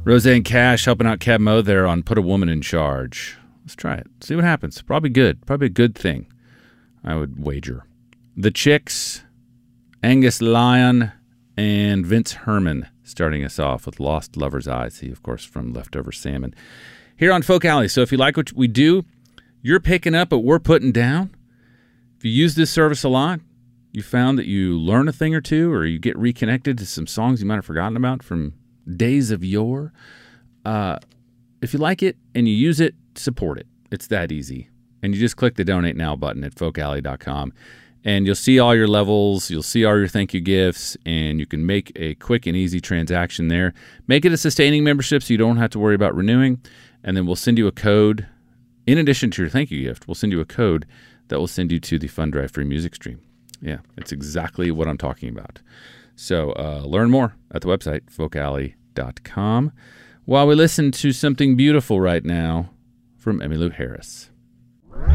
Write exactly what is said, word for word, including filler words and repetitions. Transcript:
Roseanne Cash helping out Cab Mo there on Put a Woman in Charge. Let's try it. See what happens. Probably good. Probably a good thing, I would wager. The Chicks, Angus Lyon, and Vince Herman starting us off with Lost Lover's Eyes. He, of course, from Leftover Salmon. Here on Folk Alley. So if you like what we do, you're picking up what we're putting down. If you use this service a lot, you found that you learn a thing or two, or you get reconnected to some songs you might have forgotten about from days of yore. Uh, if you like it and you use it, support it. It's that easy. And you just click the Donate Now button at folk alley dot com. And you'll see all your levels, you'll see all your thank you gifts, and you can make a quick and easy transaction there. Make it a sustaining membership so you don't have to worry about renewing. And then we'll send you a code. In addition to your thank you gift, we'll send you a code that will send you to the Fun Drive free music stream. Yeah, it's exactly what I'm talking about. So uh, learn more at the website, folk alley dot com. While we listen to something beautiful right now from Emmylou Harris.